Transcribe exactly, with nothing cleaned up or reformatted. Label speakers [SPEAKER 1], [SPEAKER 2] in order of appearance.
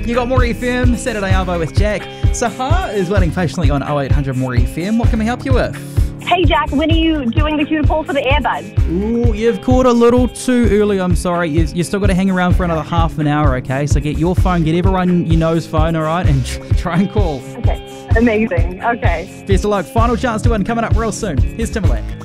[SPEAKER 1] You got More F M, Saturday Arvo with Jack. Sahar is waiting patiently on oh eight hundred More F M. What can we help you with?
[SPEAKER 2] Hey Jack, when are you doing the cue to pull for the earbuds?
[SPEAKER 1] Ooh, you've called a little too early, I'm sorry. You, you still got to hang around for another half an hour, okay? So get your phone, get everyone you know's phone, all right? And try and call.
[SPEAKER 2] Okay, amazing. Okay.
[SPEAKER 1] Best of luck. Final chance to win coming up real soon. Here's Timberlake.